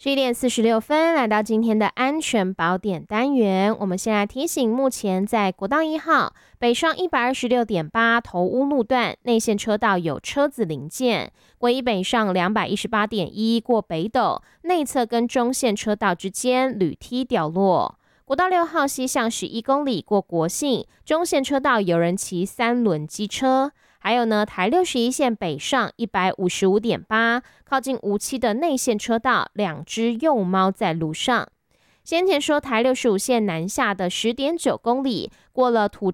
11点46分，来到今天的安全宝典单元。我们先来提醒，目前在国道1号北上126.8头屋路段内线车道有车子零件，国一北上218.1过北斗内侧跟中线车道之间铝梯掉落。国道6号西向11公里过国信中线车道有人骑3轮机车。还有呢，台61线北上155.8，靠近无期的内线车道，2只幼猫在路上。先前说台65线南下的10.9公里，过了土